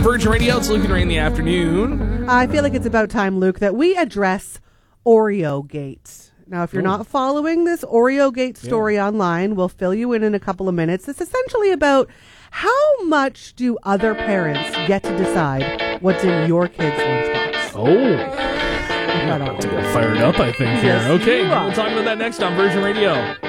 Virgin Radio. It's Luke and Ray in the afternoon. I feel like it's about time, Luke, that we address Oreo Gate. Now, if you're not following this Oreo Gate story online, we'll fill you in a couple of minutes. It's essentially about how much do other parents get to decide what's in your kid's lunchbox. Oh. To get fired up, I think, here. Yes, Okay, you are. we'll talk about that next on Virgin Radio.